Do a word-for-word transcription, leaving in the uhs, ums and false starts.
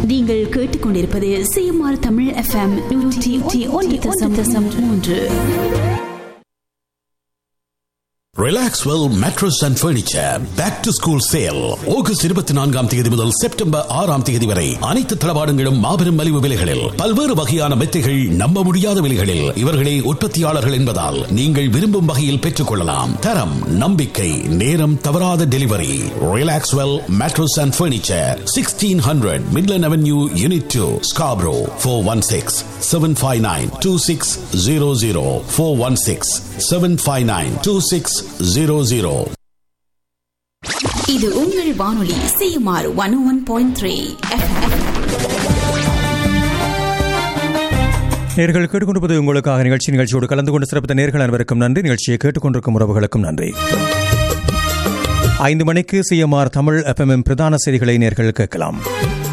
நீங்கள் கேட்டுக்கொண்டிருப்பது CMR Tamil FM நூற்றி ஒன்று தசம் மூன்று. Relaxwell mattress and furniture back to school sale August இருபத்தி நான்காம் தேதி முதல் செப்டம்பர் ஆறாம் தேதி வரை அனைத்து தளபாடங்களும் மாபெரும் மலிவு விலைகளில், பல்வேறு வகையான மெத்தைகள் நம்ப முடியாத விலைகளில். இவர்களே உற்பத்தியாளர்கள் என்பதால் நீங்கள் விரும்பும் வகையில் பெற்றுக் கொள்ளலாம். தரம், நம்பிக்கை, நேரம் தவறாத delivery. Relaxwell mattress and furniture, sixteen hundred Midland avenue, unit two, Scarborough. Four one six seven five nine two six zero zero four one six seven five nine two six zero zero. இது உங்கள் வானொலி CMR one one point three. நேர்கள் கேட்டுக்கொண்டிருப்பது உங்களுக்காக நிகழ்ச்சி. நிகழ்ச்சியோடு கலந்து கொண்டு சிறப்பித்த நேர்கள் அனைவருக்கும் நன்றி. நிகழ்ச்சியை கேட்டுக்கொண்டிருக்கும் உறவுகளுக்கும் நன்றி. ஐந்து மணிக்கு சிஎம்ஆர் தமிழ் எஃப்எம் பிரதான செய்திகளை நேர்கள் கேட்கலாம்.